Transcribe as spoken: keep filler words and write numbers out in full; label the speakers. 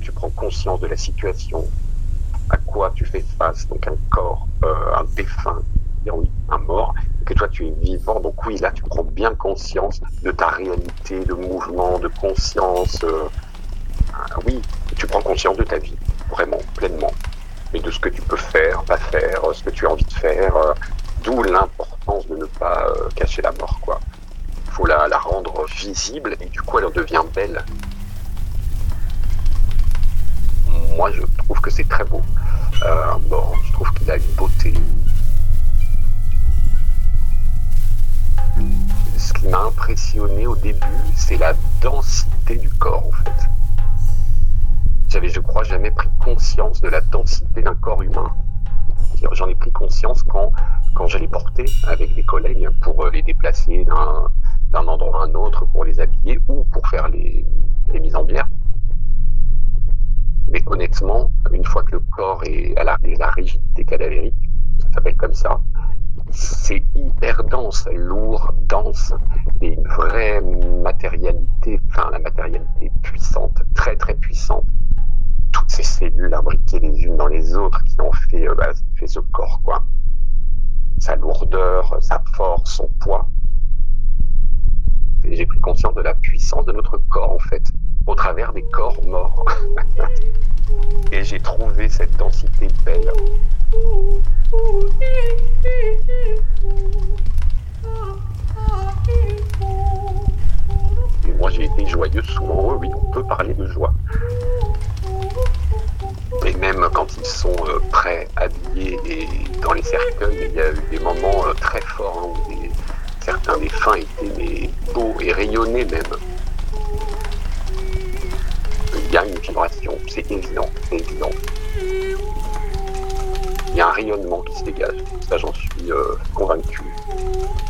Speaker 1: tu prends conscience de la situation, à quoi tu fais face, donc un corps, euh, un défunt, oui, un mort, et que toi tu es vivant, donc oui, là tu prends bien conscience de ta réalité, de mouvement, de conscience, euh, euh, oui, tu prends conscience de ta vie, vraiment, pleinement, et de ce que tu peux faire, pas faire, ce que tu as envie de faire, euh, d'où l'importance de ne pas euh, cacher la mort, quoi. Il faut la, la rendre visible, et du coup elle devient belle. Moi je trouve que c'est très beau, euh, un mort, je trouve qu'il a une beauté. Ce qui m'a impressionné au début, c'est la densité du corps, en fait. J'avais, je crois, jamais pris conscience de la densité d'un corps humain. J'en ai pris conscience quand, quand je les portais avec des collègues pour les déplacer d'un, d'un endroit à un autre, pour les habiller ou pour faire les, les mises en bière. Mais honnêtement, une fois que le corps est à la, la rigidité cadavérique, ça s'appelle comme ça, c'est hyper dense, lourd, dense, et une vraie matérialité, enfin la matérialité puissante, très très puissante. Toutes ces cellules imbriquées les unes dans les autres qui ont fait, euh, bah, fait ce corps, quoi. Sa lourdeur, sa force, son poids. Et j'ai pris conscience de la puissance de notre corps, en fait, au travers des corps morts. Et j'ai trouvé cette densité belle. Et moi j'ai été joyeux souvent, oui, on peut parler de joie. Et même quand ils sont euh, prêts, habillés et dans les cercueils, il y a eu des moments euh, très forts hein, où des, certains défunts étaient mais, beaux et rayonnaient même. Il y a une vibration, c'est évident, c'est évident. Il y a un rayonnement qui se dégage, ça j'en suis euh, convaincu.